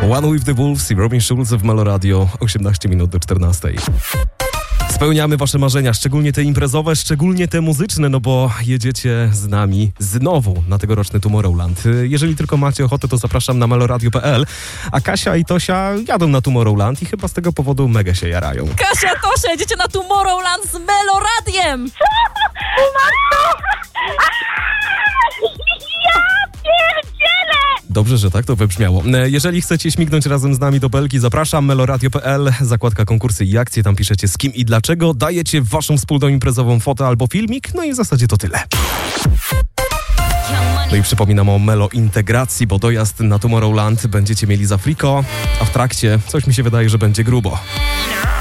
One with the Wolves i Robin Schulz w Melo Radio, 18 minut do 14. Spełniamy wasze marzenia, szczególnie te imprezowe, szczególnie te muzyczne, no bo jedziecie z nami znowu na tegoroczny Tomorrowland. Jeżeli tylko macie ochotę, to zapraszam na meloradio.pl, a Kasia i Tosia jadą na Tomorrowland i chyba z tego powodu mega się jarają. Kasia, Tosia, jedziecie na Tomorrowland z Meloradiem! Dobrze, że tak to wybrzmiało. Jeżeli chcecie śmignąć razem z nami do Belgii, zapraszam, meloradio.pl, zakładka konkursy i akcje, tam piszecie z kim i dlaczego, dajecie waszą wspólną imprezową fotę albo filmik, no i w zasadzie to tyle. No i przypominam o Melo Integracji, bo dojazd na Tomorrowland będziecie mieli za friko, a w trakcie coś mi się wydaje, że będzie grubo.